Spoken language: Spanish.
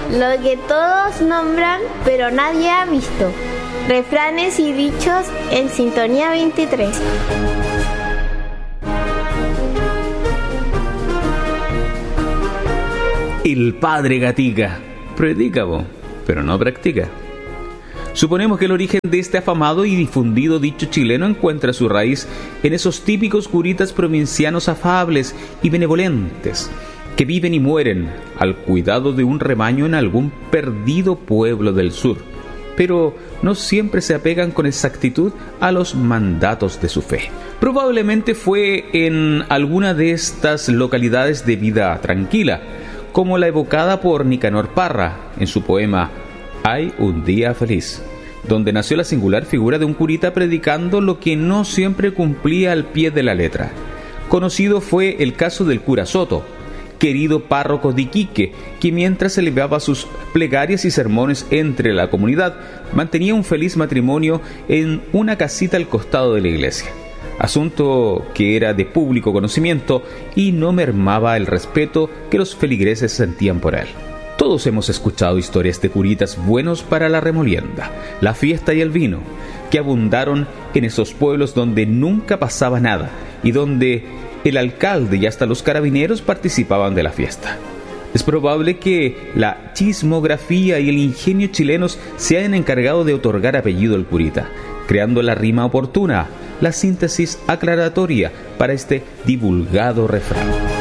lo que todos nombran pero nadie ha visto. Refranes y dichos en Sintonía 23. El padre Gatica predica, pero no practica. Suponemos que el origen de este afamado y difundido dicho chileno encuentra su raíz en esos típicos curitas provincianos afables y benevolentes que viven y mueren al cuidado de un rebaño en algún perdido pueblo del sur, pero no siempre se apegan con exactitud a los mandatos de su fe. Probablemente fue en alguna de estas localidades de vida tranquila, como la evocada por Nicanor Parra en su poema Hay un día feliz, donde nació la singular figura de un curita predicando lo que no siempre cumplía al pie de la letra. Conocido fue el caso del cura Soto, querido párroco de Iquique, que mientras elevaba sus plegarias y sermones entre la comunidad, mantenía un feliz matrimonio en una casita al costado de la iglesia, asunto que era de público conocimiento y no mermaba el respeto que los feligreses sentían por él. Todos hemos escuchado historias de curitas buenos para la remolienda, la fiesta y el vino, que abundaron en esos pueblos donde nunca pasaba nada y donde el alcalde y hasta los carabineros participaban de la fiesta. Es probable que la chismografía y el ingenio chilenos se hayan encargado de otorgar apellido al curita, creando la rima oportuna, la síntesis aclaratoria para este divulgado refrán.